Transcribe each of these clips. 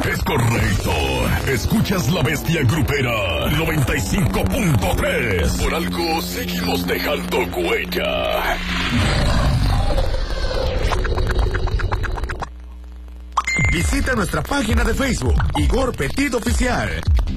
Es correcto. Escuchas La Bestia Grupera 95.3. Por algo seguimos dejando huella. Visita nuestra página de Facebook, Igor Petit Oficial.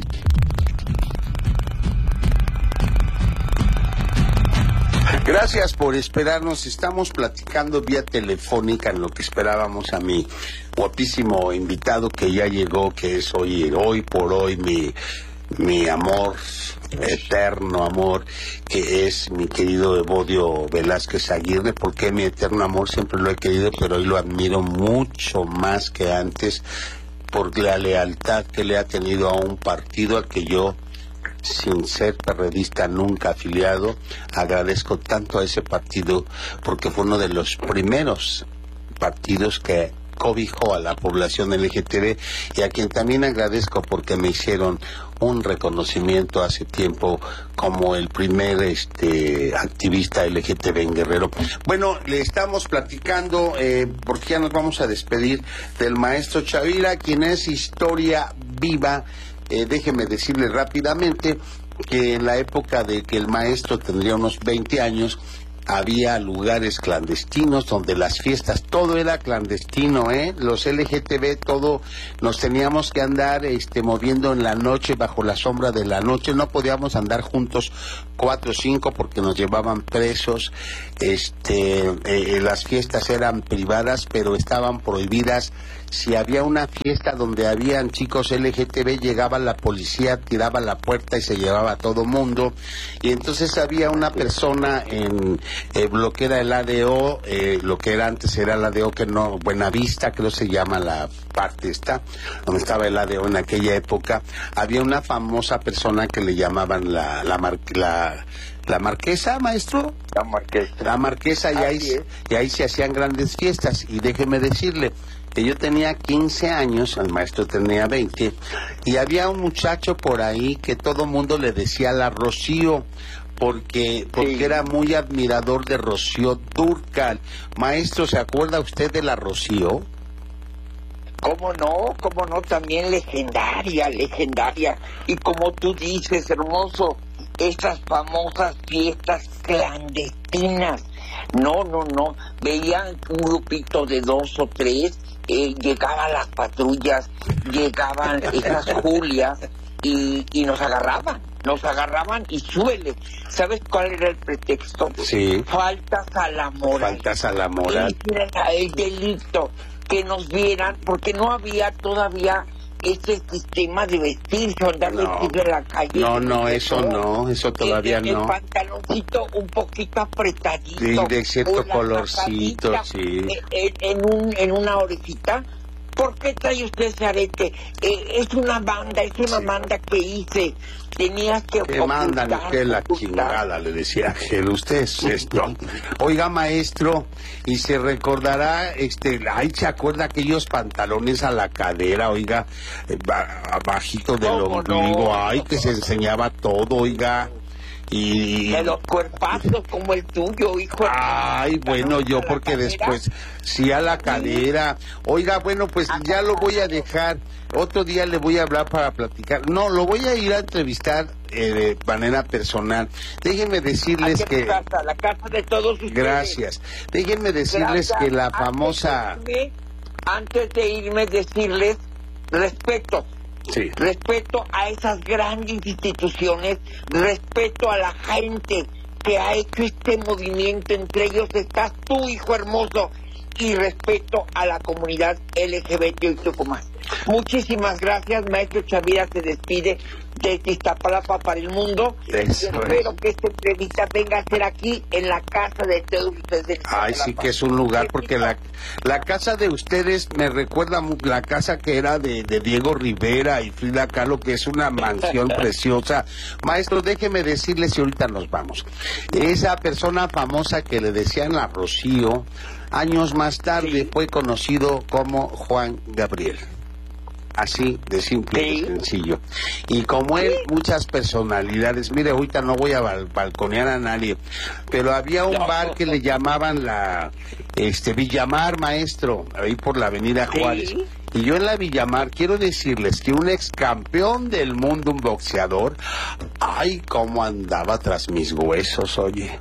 Gracias por esperarnos. Estamos platicando vía telefónica en lo que esperábamos a mi guapísimo invitado que ya llegó, que es hoy por hoy mi amor, eterno amor, que es mi querido Evodio Velázquez Aguirre. Porque mi eterno amor siempre lo he querido, pero hoy lo admiro mucho más que antes por la lealtad que le ha tenido a un partido al que yo, sin ser perredista nunca afiliado, agradezco tanto a ese partido porque fue uno de los primeros partidos que cobijó a la población LGTB, y a quien también agradezco porque me hicieron un reconocimiento hace tiempo como el primer activista LGTB en Guerrero. Bueno, le estamos platicando, porque ya nos vamos a despedir, del maestro Chavira, quien es historia viva. Déjeme decirle rápidamente que en la época de que el maestro tendría unos 20 años, había lugares clandestinos donde las fiestas, todo era clandestino, los LGTB, todo nos teníamos que andar moviendo en la noche, bajo la sombra de la noche, no podíamos andar juntos 4 o 5 porque nos llevaban presos. Las fiestas eran privadas, pero estaban prohibidas. Si había una fiesta donde habían chicos LGTB, llegaba la policía, tiraba la puerta y se llevaba a todo mundo. Y entonces había una persona en lo que era el ADO, lo que era antes era el ADO, que no, Buenavista, creo se llama la parte esta, donde estaba el ADO en aquella época. Había una famosa persona que le llamaban la marquesa, maestro. La marquesa, y ahí se hacían grandes fiestas. Y déjeme decirle que yo tenía 15 años, el maestro tenía 20, y había un muchacho por ahí que todo mundo le decía la Rocío, porque era muy admirador de Rocío Dúrcal. Maestro, ¿se acuerda usted de la Rocío? Cómo no, también legendaria. Y como tú dices, hermoso, esas famosas fiestas clandestinas. No, veían un grupito de 2 o 3, llegaban las patrullas, llegaban esas Julias y nos agarraban y suele. ¿Sabes cuál era el pretexto? Sí. Faltas a la moral. Y era el delito, que nos vieran, porque no había todavía ese sistema de vestirse o andar vestido en la calle. Eso todavía no. El pantaloncito un poquito apretadito. Sí, de cierto colorcito, sí. En una orejita. ¿Por qué trae usted ese arete? Es una banda que hice. Tenías que ocultar. Mandan usted la chingada, le decía Ángel, usted es esto. Oiga, maestro, y se recordará, ¿se acuerda aquellos pantalones a la cadera, oiga, abajito del ombligo? Que se enseñaba todo, oiga. Y de los cuerpazos como el tuyo, hijo. Bueno, yo porque después, sí, a la cadera. Oiga, bueno, pues ya lo voy a dejar. Otro día le voy a hablar para platicar. No, lo voy a ir a entrevistar de manera personal. Déjenme decirles que... La casa de todos ustedes. Gracias. Déjenme decirles que la famosa... Antes de irme, decirles respeto. Sí. Respeto a esas grandes instituciones, respeto a la gente que ha hecho este movimiento, entre ellos estás tú, hijo hermoso, y respeto a la comunidad LGBT y Tucumán. Muchísimas gracias, maestro Chavira se despide de Iztapalapa para el mundo. Espero que esta entrevista venga a ser aquí en la casa de todos ustedes. Sí que es un lugar, porque la casa de ustedes me recuerda la casa que era de Diego Rivera y Frida Kahlo, que es una mansión preciosa. Maestro, déjeme decirle, si ahorita nos vamos, esa persona famosa que le decían la Rocío, años más tarde fue conocido como Juan Gabriel. Así de simple y sencillo. Y como él, muchas personalidades. Mire, ahorita no voy a balconear a nadie, pero había un bar que le llamaban Villamar, maestro, ahí por la avenida Juárez. Y yo en la Villamar quiero decirles que un ex campeón del mundo, un boxeador, ay, cómo andaba tras mis huesos, oye.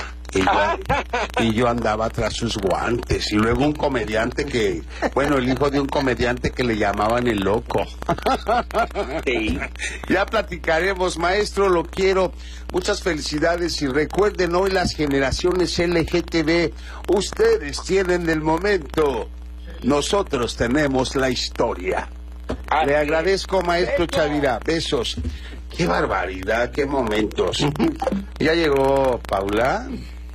Y yo andaba tras sus guantes. Y luego un comediante que, bueno, el hijo de un comediante que le llamaban el loco. Sí. Ya platicaremos, maestro, lo quiero. Muchas felicidades y recuerden hoy las generaciones LGTB. Ustedes tienen el momento. Nosotros tenemos la historia. Le agradezco, maestro Chavira. Besos. Qué barbaridad, qué momentos. ¿Ya llegó Paula?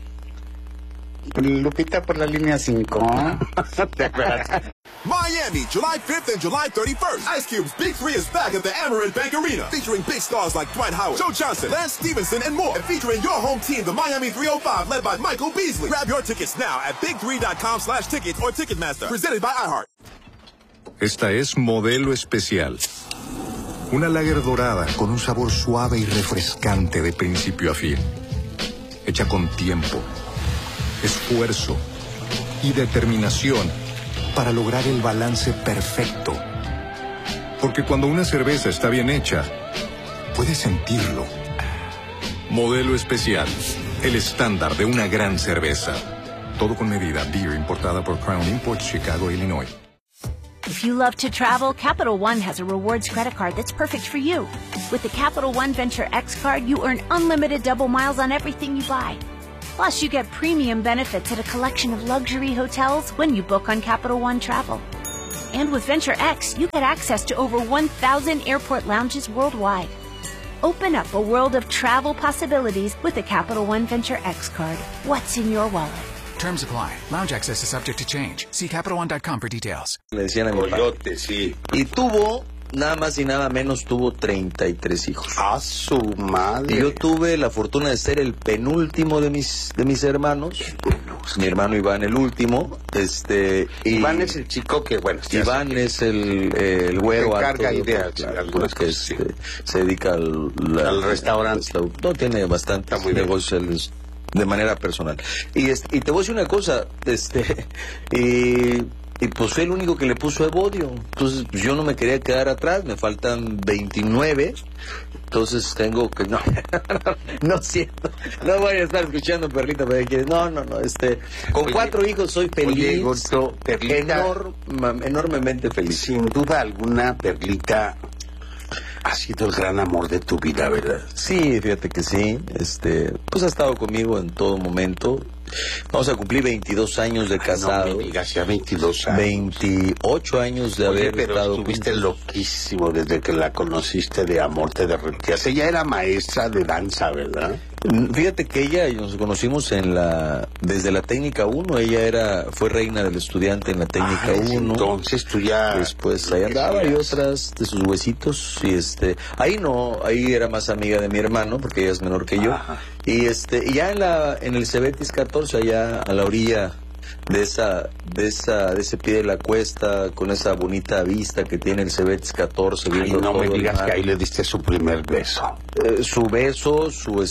Lupita por la línea 5. ¿Te acuerdas? Miami, July 5th and July 31st. Ice Cube's Big 3 is back at the Amerant Bank Arena, featuring big stars like Dwight Howard, Joe Johnson, Lance Stevenson, and more. And featuring your home team, the Miami 305, led by Michael Beasley. Grab your tickets now at big3.com/tickets or Ticketmaster. Presented by iHeart. Esta es Modelo Especial. Una lager dorada con un sabor suave y refrescante de principio a fin. Hecha con tiempo, esfuerzo y determinación para lograr el balance perfecto. Porque cuando una cerveza está bien hecha, puedes sentirlo. Modelo Especial, el estándar de una gran cerveza. Todo con medida. Beer importada por Crown Imports, Chicago, Illinois. If you love to travel, Capital One has a rewards credit card that's perfect for you. With the Capital One Venture X card, you earn unlimited double miles on everything you buy. Plus, you get premium benefits at a collection of luxury hotels when you book on Capital One Travel. And with Venture X, you get access to over 1,000 airport lounges worldwide. Open up a world of travel possibilities with the Capital One Venture X card. What's in your wallet? Terms apply. Lounge access is subject to change. See CapitalOne.com for details. Le decían a mi papá. Coyote, sí. Y tuvo, nada más y nada menos, tuvo 33 hijos. A su madre. Y yo tuve la fortuna de ser el penúltimo de mis hermanos. Mi hermano Iván, el último. Iván es el chico que, bueno... Iván es el güero. Se encarga de algunas que cosas, sí. se dedica al restaurante. No, tiene bastante negocios de manera personal. Y te voy a decir una cosa, y pues fue el único que le puso Evodio. Entonces pues, yo no me quería quedar atrás, me faltan 29. Entonces tengo que... No, no siento. No voy a estar escuchando Perlita, pero con 4 hijos soy feliz. Oye, Gordo, Perlita, enormemente feliz. Sin duda alguna, Perlita ha sido el gran amor de tu vida, ¿verdad? Sí, fíjate que sí. Pues ha estado conmigo en todo momento. Vamos a cumplir 22 años de casado. No me digas, ya 22 años. 28 años de haber estado. Estuviste loquísimo desde que la conociste de amor, te derretías. Ella era maestra de danza, ¿verdad? Fíjate que ella, nos conocimos desde la técnica 1. Ella fue reina del estudiante en la técnica 1. Entonces tú ya... Después ahí andaba y otras de sus huesitos. Y ahí no, ahí era más amiga de mi hermano, porque ella es menor que yo. Ajá. Y ya en el Cebetis 14, allá a la orilla de ese pie de la cuesta, con esa bonita vista que tiene el Cebetis 14. Ay, no me digas que ahí le diste su primer beso. Su beso, su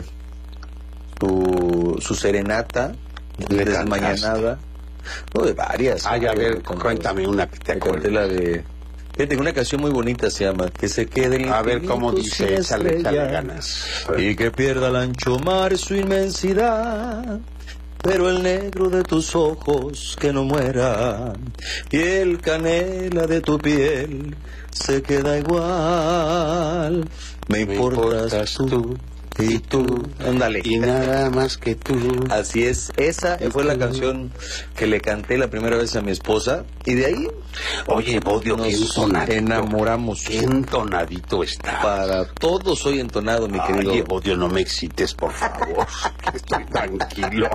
serenata desmañanada. No, de varias. Ay, a ver, cuéntame una que te acuerdes. La de... Fíjate, una canción muy bonita se llama Que se quede el... A ver cómo dice, échale ganas. Y que pierda el ancho mar su inmensidad, pero el negro de tus ojos que no muera, y el canela de tu piel se queda igual. Me importas tú. Y tú, ándale. Y nada más que tú. Así es, esa fue la canción que le canté la primera vez a mi esposa. Y de ahí, oye, Bodio, nos enamoramos. Qué entonadito está. Para todo soy entonado, mi querido. Oye, Bodio, no me excites, por favor. Estoy tranquilo.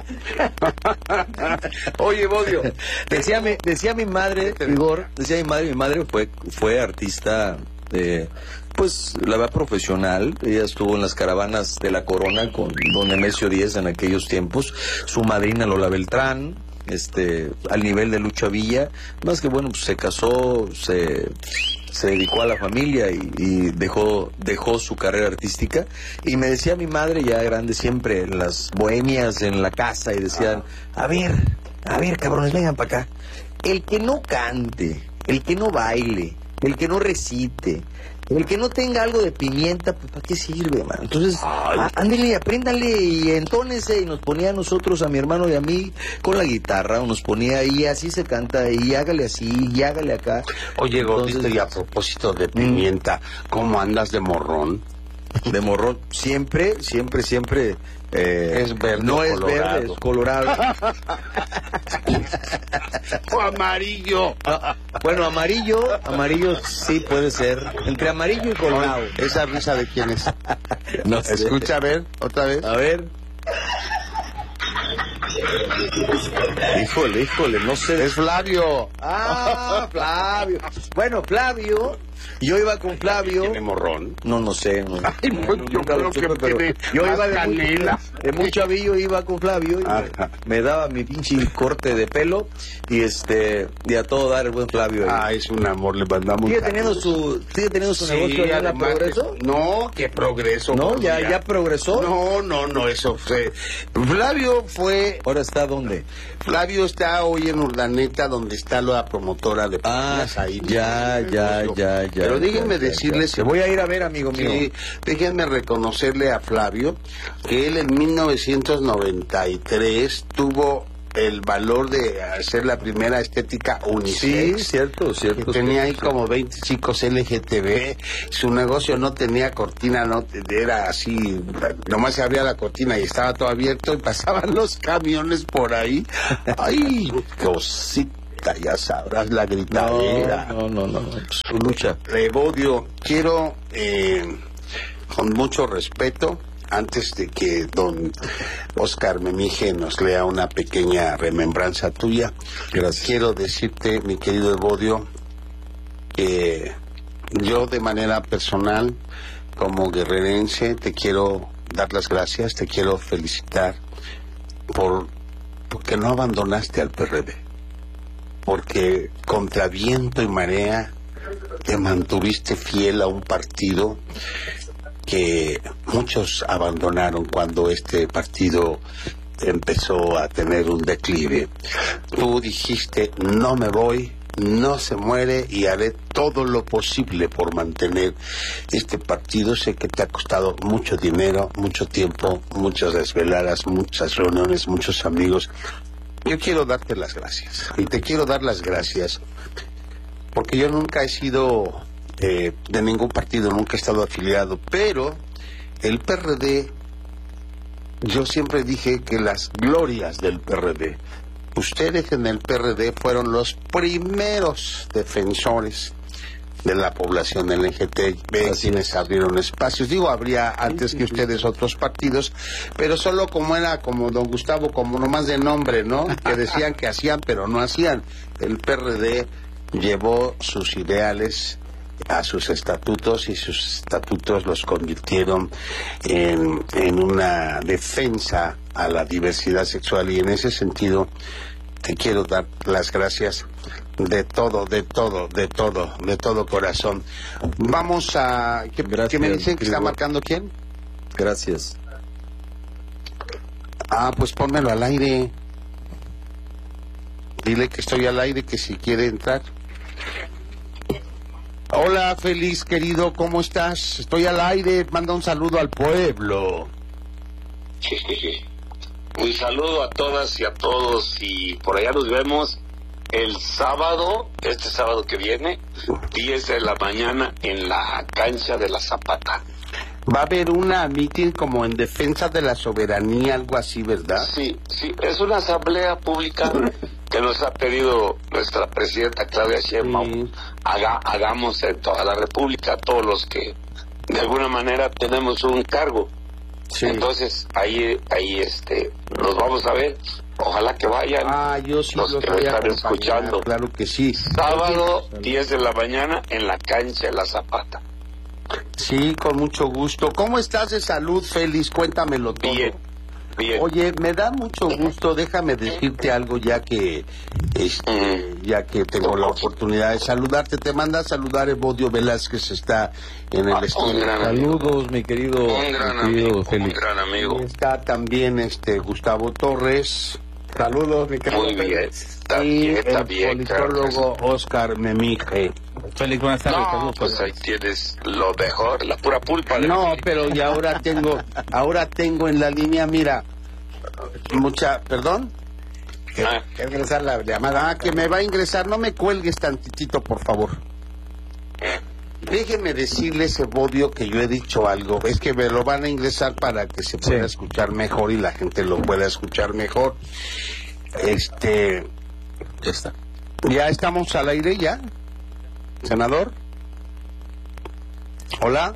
Oye, Bodio, decía mi madre, Igor, mi madre fue artista pues la verdad profesional. Ella estuvo en las caravanas de la Corona con don Nemesio Díez en aquellos tiempos, su madrina Lola Beltrán, al nivel de Lucha Villa, más que bueno, pues se casó, se dedicó a la familia y dejó su carrera artística. Y me decía mi madre, ya grande, siempre en las bohemias en la casa, y decían, a ver cabrones, vengan para acá, el que no cante el que no baile, el que no recite, el que no tenga algo de pimienta, pues ¿para qué sirve, man? Entonces, ándele, apréndale y entónese. Y nos ponía a nosotros, a mi hermano y a mí, con la guitarra, o nos ponía ahí, así se canta, y hágale así, y hágale acá. Oye, Gordito, y a propósito de pimienta, ¿cómo andas de morrón? De morrón, siempre. Es verde, no o es colorado. verde, es colorado. O amarillo. Bueno, amarillo sí puede ser. Entre amarillo y colorado. ¿Esa risa de quién es? No sé. Escucha, a ver, otra vez. A ver. Híjole, no sé. Es Flavio. Ah, Flavio. Bueno, Flavio. Yo iba con Flavio. ¿Tiene morrón? No sé. No, Ay, pues, yo nunca lo creo supe, que pero tiene yo más iba canela. de muy chavillo, iba con Flavio y Ajá. me daba mi pinche corte de pelo y a todo dar el buen Flavio ahí. Es un amor, le mandamos. ¿Sigue teniendo su negocio allá en la Progreso? No, qué progreso. ¿No? ¿Ya progresó? No, eso fue. Flavio fue. ¿Ahora está dónde? Flavio está hoy en Urdaneta, donde está la promotora de páginas ahí. Ya. Pero déjenme decirles que voy a ir a ver, amigo mío. Sí, déjenme reconocerle a Flavio que él en 1993 tuvo el valor de hacer la primera estética unisex. Sí, cierto. Tenía ahí como 20 chicos LGTB. Su negocio no tenía cortina, no era así, nomás se abría la cortina y estaba todo abierto y pasaban los camiones por ahí. Ay, cosita. Ya sabrás la gritadera. No. Su lucha. Evodio, quiero, con mucho respeto, antes de que don Oscar Memije nos lea una pequeña remembranza tuya, Gracias. Quiero decirte, mi querido Evodio, que yo de manera personal, como guerrerense, te quiero dar las gracias, te quiero felicitar porque no abandonaste al PRD. Porque contra viento y marea te mantuviste fiel a un partido que muchos abandonaron cuando este partido empezó a tener un declive. Tú dijiste, no me voy, no se muere y haré todo lo posible por mantener este partido. Sé que te ha costado mucho dinero, mucho tiempo, muchas desveladas, muchas reuniones, muchos amigos. Yo quiero darte las gracias, y te quiero dar las gracias porque yo nunca he sido de ningún partido, nunca he estado afiliado, pero el PRD, yo siempre dije que las glorias del PRD, ustedes en el PRD fueron los primeros defensores de la población LGTB, quienes abrieron espacios. Digo, habría antes que ustedes otros partidos, pero solo como era como don Gustavo, como nomás de nombre, ¿no? Que decían que hacían, pero no hacían. El PRD llevó sus ideales a sus estatutos y sus estatutos los convirtieron en una defensa a la diversidad sexual, y en ese sentido te quiero dar las gracias de todo corazón. Vamos a... ¿Qué me dicen que está marcando quién? Gracias. Pues pónmelo al aire. Dile que estoy al aire, que si quiere entrar. Hola, Feliz, querido, ¿cómo estás? Estoy al aire, manda un saludo al pueblo. Un saludo a todas y a todos, y por allá nos vemos el sábado, este sábado que viene, 10 de la mañana en la cancha de la Zapata. Va a haber una meeting como en defensa de la soberanía, algo así, ¿verdad? Sí, es una asamblea pública que nos ha pedido nuestra presidenta Claudia Sheinbaum. Hagamos en toda la República, todos los que de alguna manera tenemos un cargo. Sí. Entonces ahí nos vamos a ver. Ojalá que vayan. Yo sí los que me están escuchando. Claro que sí. Sábado 10 de la mañana en la cancha de la Zapata. Sí, con mucho gusto. ¿Cómo estás de salud, Félix? Cuéntamelo todo. Bien. Oye, me da mucho gusto, déjame decirte algo ya que tengo la oportunidad de saludarte. Te manda a saludar Evodio Velázquez, está en el estudio. Saludos, mi querido Félix. Un gran amigo. Está también Gustavo Torres. Saludos, mi querido Muy bien, y está bien, el politólogo Oscar Memije. Félix, buenas tardes. No, Saludos. pues ahí tienes lo mejor, la pura pulpa. No, pero ya ahora tengo en la línea, mira, perdón. Que ingresar la llamada. Ah, que me va a ingresar, no me cuelgues tantitito, por favor. Déjeme decirles, Evodio, que yo he dicho algo. Es que me lo van a ingresar para que se pueda escuchar mejor y la gente lo pueda escuchar mejor. Ya está. ¿Ya estamos al aire ya? ¿Senador? ¿Hola?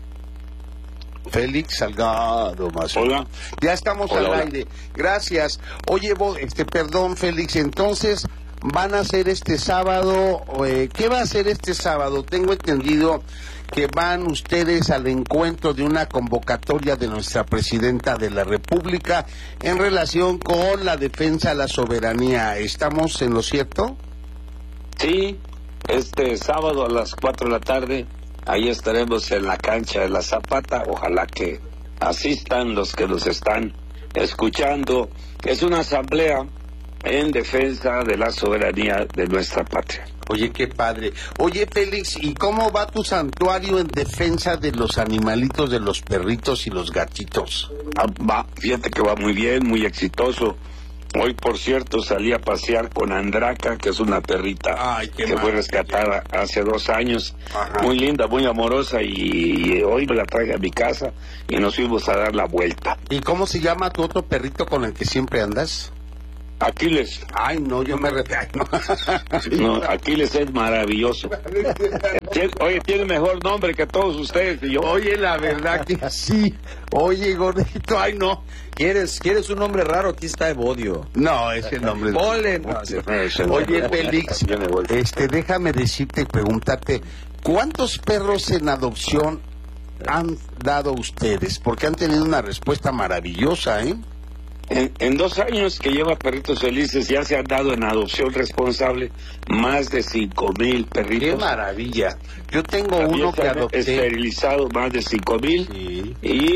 Félix Salgado Macedonio. Hola. Ya estamos al aire. Gracias. Oye, perdón, Félix, entonces van a hacer este sábado, ¿qué va a hacer este sábado? Tengo entendido que van ustedes al encuentro de una convocatoria de nuestra presidenta de la República en relación con la defensa de la soberanía. ¿Estamos en lo cierto? Sí, este sábado a las 4 de la tarde, ahí estaremos en la cancha de la Zapata. Ojalá que asistan los que nos están escuchando. Es una asamblea en defensa de la soberanía de nuestra patria. Oye, qué padre. Oye, Félix, ¿y cómo va tu santuario en defensa de los animalitos, de los perritos y los gatitos? Fíjate que va muy bien, muy exitoso. Hoy, por cierto, salí a pasear con Andraka, que es una perrita que fue rescatada hace 2 años. Ajá. Muy linda, muy amorosa, y hoy me la traje a mi casa y nos fuimos a dar la vuelta. ¿Y cómo se llama tu otro perrito con el que siempre andas? Aquiles. Ay, no, yo me refiero. No, Aquiles es maravilloso. Oye, tiene mejor nombre que todos ustedes. Y yo. Oye, la verdad que sí. Oye, gordito, ay, no. ¿Quieres un nombre raro? Aquí está Evodio. No, es el nombre. Polen. Oye, Félix, déjame decirte, preguntarte, ¿cuántos perros en adopción han dado ustedes? Porque han tenido una respuesta maravillosa, ¿eh? En 2 años que lleva Perritos Felices ya se han dado en adopción responsable más de 5,000 perritos. ¡Qué maravilla! Yo tengo también uno que adopté. Esterilizado más de 5,000 sí.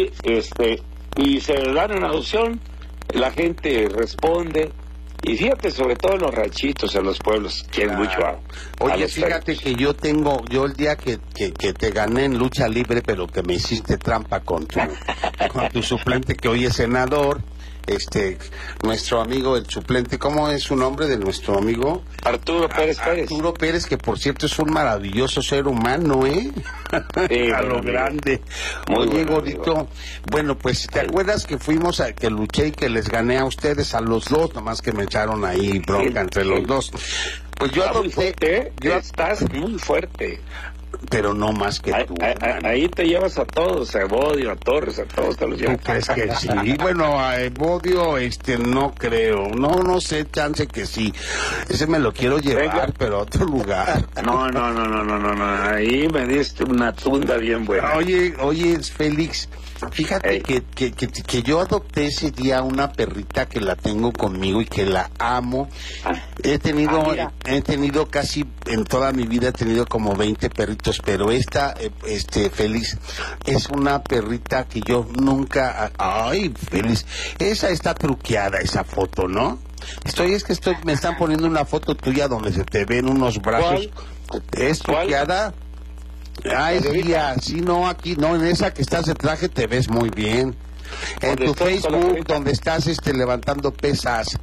y se dan en adopción. La gente responde. Y fíjate, sobre todo en los ranchitos, en los pueblos, quieren mucho a Oye, los fíjate perros. que yo el día que te gané en lucha libre, pero que me hiciste trampa con tu suplente, que hoy es senador, nuestro amigo, el suplente, ¿cómo es su nombre de nuestro amigo? Arturo Pérez Pérez. Arturo Pérez, que por cierto es un maravilloso ser humano, ¿eh? Sí, a lo grande. Oye, gordito, bueno, pues, ¿te acuerdas que fuimos que luché y que les gané a ustedes, a los dos, nomás que me echaron ahí bronca entre los dos? Pues yo adopté... Estás muy fuerte. Pero no más que tú. Ahí te llevas a todos, a Evodio, a Torres, a todos te los llevas. ¿Tú crees que sí? Bueno, a Evodio, no creo. No sé, chance que sí. Ese me lo quiero llevar, pero a otro lugar. No. Ahí me diste una tunda bien buena. Oye, Félix, fíjate que yo adopté ese día una perrita que la tengo conmigo y que la amo. He tenido casi en toda mi vida, he tenido como 20 perritos, pero esta, Félix, es una perrita que yo nunca... Ay, Félix, esa está truqueada, esa foto, ¿no? Me están poniendo una foto tuya donde se te ven unos brazos. ¿Cuál? ¿Es truqueada? Es guía, sí, no, aquí, no, en esa que estás de traje te ves muy bien. En tu Facebook, donde estás levantando pesas.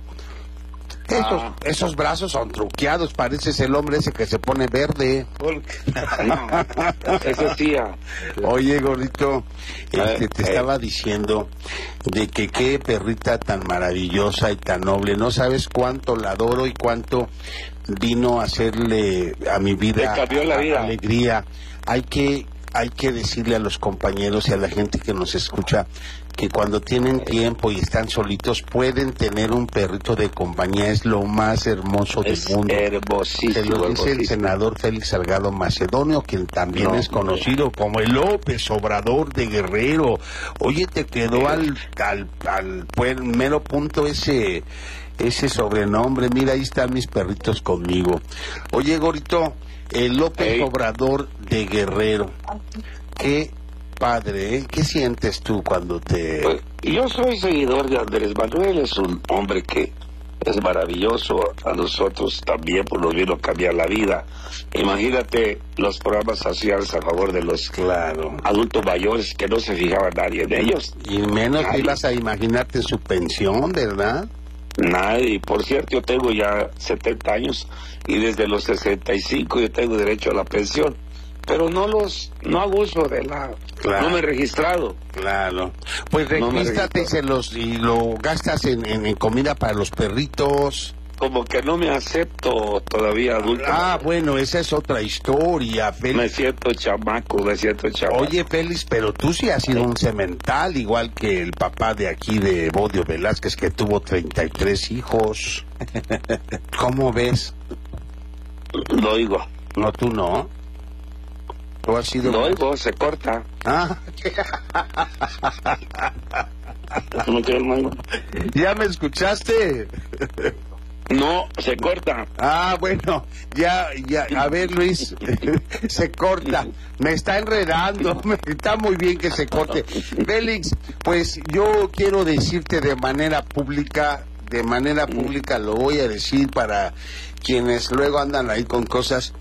Esos brazos son truqueados, pareces el hombre ese que se pone verde. No, eso sí. Oye, gordito, te estaba diciendo de que qué perrita tan maravillosa y tan noble. No sabes cuánto la adoro y cuánto vino a hacerle a mi vida, alegría. Hay que decirle a los compañeros y a la gente que nos escucha que cuando tienen tiempo y están solitos pueden tener un perrito de compañía. Es lo más hermoso del mundo. Hermosísimo. Se lo dice el senador Félix Salgado Macedonio, quien también es conocido como el López Obrador de Guerrero. Oye, te quedó al mero punto ese sobrenombre. Mira, ahí están mis perritos conmigo. Oye, Gorito, el López Obrador de Guerrero. Qué padre, ¿eh? ¿Qué sientes tú cuando te...? Pues, yo soy seguidor de Andrés Manuel, es un hombre que es maravilloso. A nosotros también pues, nos vino a cambiar la vida. Imagínate los programas sociales a favor de los adultos mayores que no se fijaba nadie en ellos. Y menos que ibas a imaginarte su pensión, ¿verdad? Nadie. Por cierto, yo tengo ya 70 años y desde los 65 yo tengo derecho a la pensión. Pero no hago uso de la... Claro. No me he registrado. Claro. Pues regístrate y lo gastas en comida para los perritos. Como que no me acepto todavía adulto. Bueno, esa es otra historia, Félix. Me siento chamaco. Oye, Félix, pero tú sí has sido un semental, igual que el papá de aquí de Evodio Velázquez, que tuvo 33 hijos. ¿Cómo ves? Lo oigo. No, tú no. Tú has sido... Lo oigo, se corta. ¿Ya me escuchaste? No, se corta. Bueno, ya, a ver, Luis, se corta, me está enredando, está muy bien que se corte. Félix, pues yo quiero decirte de manera pública lo voy a decir para quienes luego andan ahí con cosas.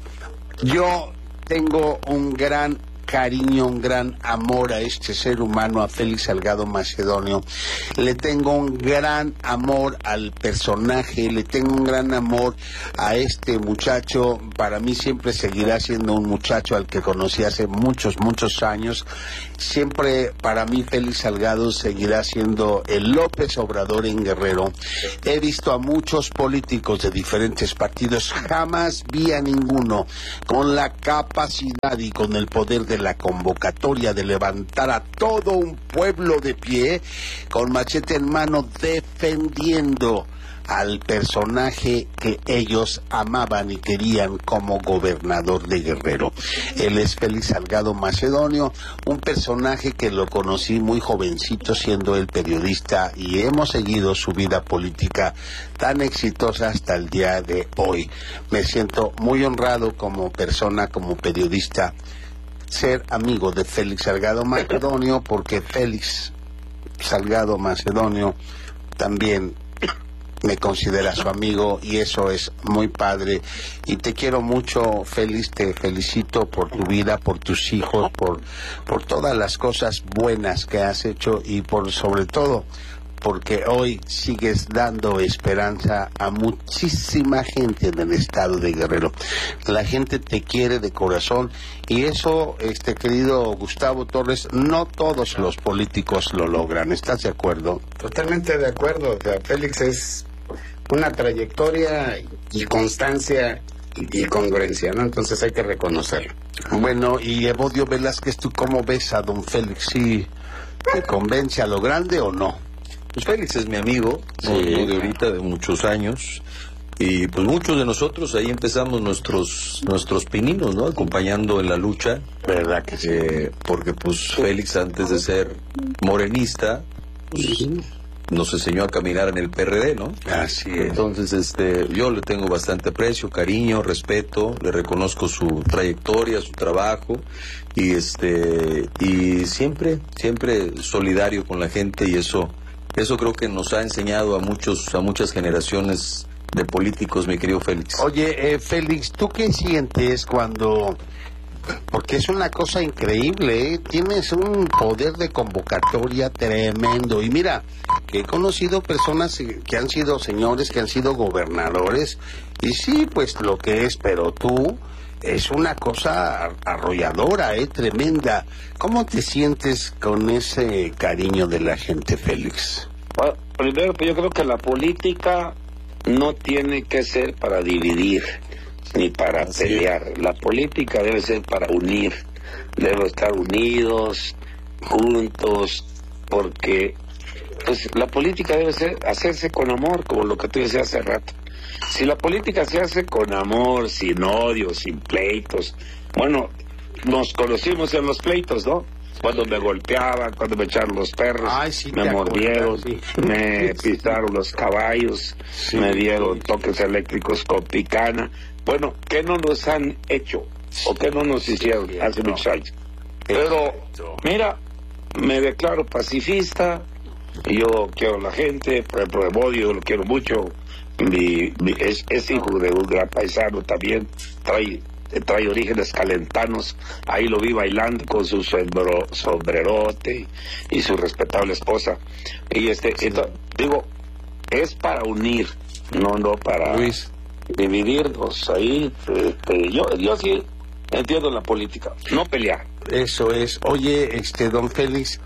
Yo tengo un gran cariño, un gran amor a este ser humano, a Félix Salgado Macedonio. Le tengo un gran amor al personaje, le tengo un gran amor a este muchacho. Para mí siempre seguirá siendo un muchacho al que conocí hace muchos, muchos años. Siempre para mí Félix Salgado seguirá siendo el López Obrador en Guerrero. He visto a muchos políticos de diferentes partidos, jamás vi a ninguno con la capacidad y con el poder de la convocatoria de levantar a todo un pueblo de pie, con machete en mano, defendiendo al personaje que ellos amaban y querían como gobernador de Guerrero. Él es Félix Salgado Macedonio, un personaje que lo conocí muy jovencito siendo él periodista, y hemos seguido su vida política tan exitosa hasta el día de hoy. Me siento muy honrado como persona, como periodista, ser amigo de Félix Salgado Macedonio, porque Félix Salgado Macedonio también me considera su amigo, y eso es muy padre. Y te quiero mucho, Félix, te felicito por tu vida, por tus hijos, por todas las cosas buenas que has hecho, y por sobre todo porque hoy sigues dando esperanza a muchísima gente en el estado de Guerrero. La gente te quiere de corazón, y eso, querido Gustavo Torres, no todos los políticos lo logran. ¿Estás de acuerdo? Totalmente de acuerdo. O sea, Félix es una trayectoria y constancia y congruencia, ¿no? Entonces hay que reconocerlo. Bueno, y Evodio Velázquez, ¿tú cómo ves a don Félix? ¿Sí te convence a lo grande o no? Pues Félix es mi amigo, sí, no de ahorita, de muchos años, y pues muchos de nosotros ahí empezamos nuestros pininos, ¿no? Acompañando en la lucha. ¿Verdad que sí? Porque pues Félix, antes de ser morenista, pues, nos enseñó a caminar en el PRD, ¿no? Así es. Entonces, yo le tengo bastante aprecio, cariño, respeto, le reconozco su trayectoria, su trabajo, y y siempre solidario con la gente, y eso creo que nos ha enseñado a muchas generaciones de políticos, mi querido Félix. Oye, Félix, ¿tú qué sientes cuando... Porque es una cosa increíble, ¿eh? Tienes un poder de convocatoria tremendo. Y mira, que he conocido personas que han sido señores, que han sido gobernadores, y sí, pues lo que es, pero tú... Es una cosa arrolladora, tremenda. ¿Cómo te sientes con ese cariño de la gente, Félix? Bueno, primero, yo creo que la política no tiene que ser para dividir ni para pelear. La política debe ser para unir. Debemos estar unidos, juntos, porque pues la política debe hacerse con amor, como lo que tú decías hace rato. Si la política se hace con amor, sin odio, sin pleitos, bueno, nos conocimos en los pleitos, ¿no? Cuando me golpeaban, cuando me echaron los perros, me mordieron, me pisaron los caballos, me dieron toques eléctricos con picana. Bueno, ¿qué no nos han hecho? ¿O qué no nos hicieron hace muchos años? Pero, mira, me declaro pacifista, yo quiero a la gente, por ejemplo, Evodio, lo quiero mucho, es hijo de un gran paisano también, trae orígenes calentanos, ahí lo vi bailando con su sombrerote y su respetable esposa. Y digo, es para unir, no para dividirnos ahí. Yo sí entiendo la política, no pelear. Eso es. Oye, don Félix,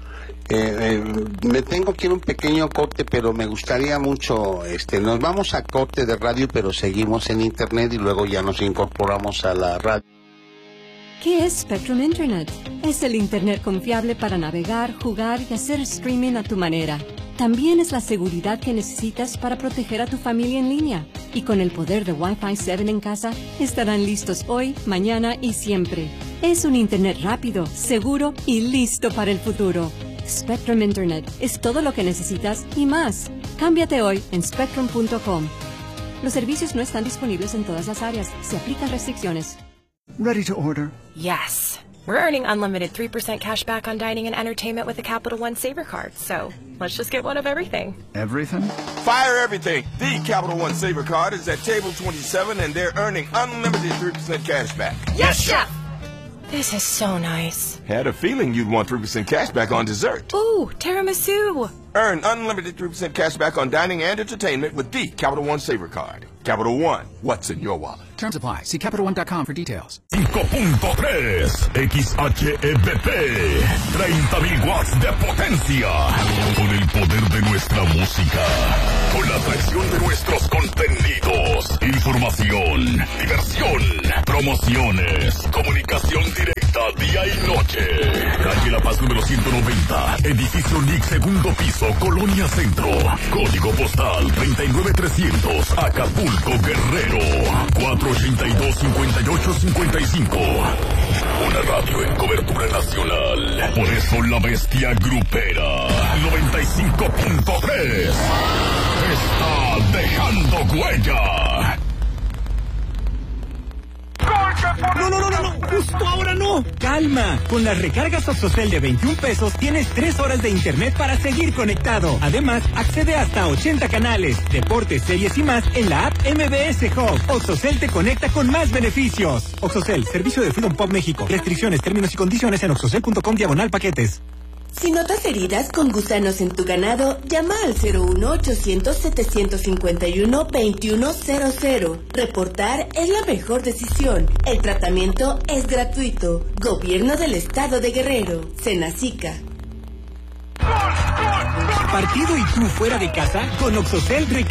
me tengo que ir un pequeño corte, pero me gustaría mucho, nos vamos a corte de radio, pero seguimos en internet y luego ya nos incorporamos a la radio. ¿Qué es Spectrum Internet? Es el internet confiable para navegar, jugar y hacer streaming a tu manera. También es la seguridad que necesitas para proteger a tu familia en línea. Y con el poder de Wi-Fi 7 en casa, estarán listos hoy, mañana y siempre. Es un internet rápido, seguro y listo para el futuro. Spectrum Internet es todo lo que necesitas y más. Cámbiate hoy en spectrum.com. Los servicios no están disponibles en todas las áreas. Se aplican restricciones. Ready to order? Yes. We're earning unlimited 3% cash back on dining and entertainment with the Capital One Saver Card. So let's just get one of everything. Everything? Fire everything. The Capital One Saver Card is at table 27 and they're earning unlimited 3% cash back. Yes, Chef! This is so nice. Had a feeling you'd want 3% cash back on dessert. Ooh, tiramisu. Earn unlimited 3% cash back on dining and entertainment with the Capital One Saver Card. Capital One, what's in your wallet? Terms apply. See CapitalOne.com for details. 5.3 XHEBP 30.000 watts de potencia. Con el poder de nuestra música. Con la atracción de nuestros contenidos. Información, diversión, promociones, comunicación directa día y noche. Calle La Paz número 190. Edificio NIC, segundo piso, Colonia Centro. Código postal 39300. Acapulco, Guerrero. 482-5855. Una radio en cobertura nacional. Por eso la bestia grupera 95.3 está dejando huella. No, justo ahora no. Calma, con las recargas Oxocel de 21 pesos tienes 3 horas de internet para seguir conectado. Además, accede hasta 80 canales, deportes, series y más en la app MBS Hub. Oxocel te conecta con más beneficios. Oxocel, servicio de Freedom Pop México. Restricciones, términos y condiciones en oxocel.com/paquetes. Si notas heridas con gusanos en tu ganado, llama al 01800-751-2100. Reportar es la mejor decisión. El tratamiento es gratuito. Gobierno del Estado de Guerrero. Senacica. Partido y tú fuera de casa, con Oxocel recarga